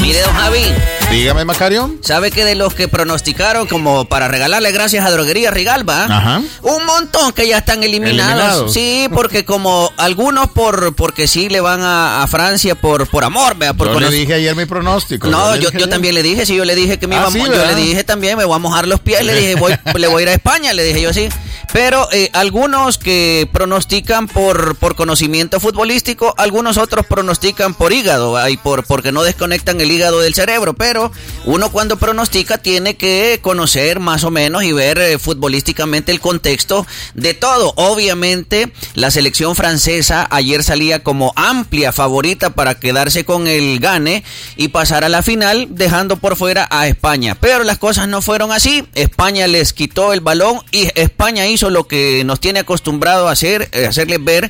Mire, don Javi. Dígame, Macario. ¿Sabe que de los que pronosticaron como para regalarle gracias a Droguería Rigalba? Ajá. Un montón que ya están eliminados. Sí, porque como algunos porque sí le van a Francia por amor, vea. Yo le dije ayer mi pronóstico. No, yo también le dije, sí, yo le dije que me iba yo le dije también, me voy a mojar los pies, le dije, le voy a ir a España, le dije yo sí. Pero algunos que pronostican por conocimiento futbolístico, algunos otros pronostican por hígado, y porque no desconectan el hígado del cerebro, pero uno cuando pronostica tiene que conocer más o menos y ver futbolísticamente el contexto de todo. Obviamente la selección francesa ayer salía como amplia favorita para quedarse con el gane y pasar a la final, dejando por fuera a España, pero las cosas no fueron así. España les quitó el balón y España hizo lo que nos tiene acostumbrado a hacer, hacerles ver,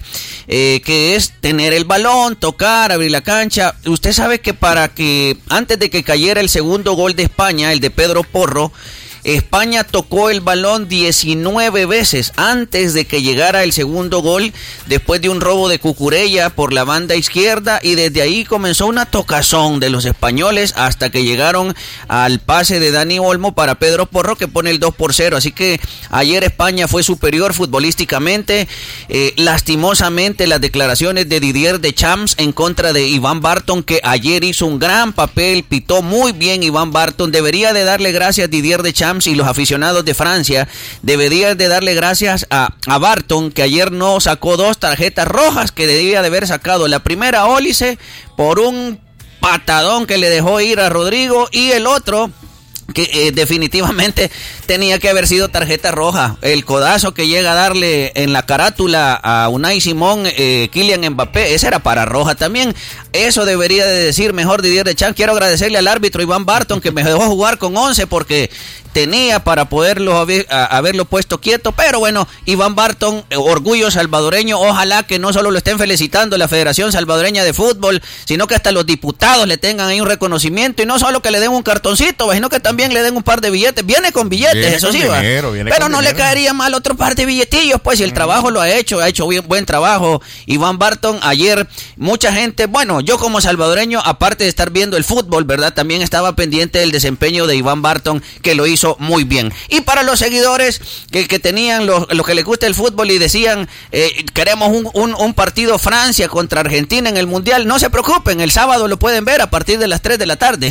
que es tener el balón, tocar, abrir la cancha. Usted sabe que antes de que cayera el segundo gol de España, el de Pedro Porro, España tocó el balón 19 veces antes de que llegara el segundo gol, después de un robo de Cucurella por la banda izquierda, y desde ahí comenzó una tocazón de los españoles hasta que llegaron al pase de Dani Olmo para Pedro Porro, que pone el 2-0. Así que ayer España fue superior futbolísticamente. Lastimosamente las declaraciones de Didier Deschamps en contra de Iván Barton, que ayer hizo un gran papel, pitó muy bien Iván Barton. Debería de darle gracias Didier Deschamps y los aficionados de Francia deberían de darle gracias a Barton, que ayer no sacó 2 tarjetas rojas que debía de haber sacado. La primera, Olise, por un patadón que le dejó ir a Rodrigo, y el otro que definitivamente tenía que haber sido tarjeta roja, el codazo que llega a darle en la carátula a Unai Simón, Kylian Mbappé, ese era para roja también. Eso debería de decir mejor Didier Deschamps. Quiero agradecerle al árbitro Iván Barton, que me dejó jugar con 11 porque tenía para poderlo haberlo puesto quieto, pero bueno, Iván Barton, orgullo salvadoreño. Ojalá que no solo lo estén felicitando la Federación Salvadoreña de Fútbol, sino que hasta los diputados le tengan ahí un reconocimiento, y no solo que le den un cartoncito, sino que también le den un par de billetes. Viene con billetes, eso sí, va. Pero no le caería mal otro par de billetillos, pues, si el trabajo lo ha hecho buen trabajo Iván Barton ayer. Mucha gente, bueno, yo como salvadoreño, aparte de estar viendo el fútbol, ¿verdad?, también estaba pendiente del desempeño de Iván Barton, que lo hizo muy bien. Y para los seguidores que tenían los que les gusta el fútbol y decían, queremos un partido Francia contra Argentina en el Mundial, no se preocupen, el sábado lo pueden ver a partir de las 3 de la tarde.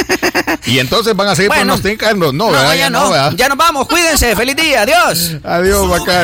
Y entonces van a seguir pronosticando. Ya nos vamos, cuídense, feliz día, adiós. Adiós, Macario.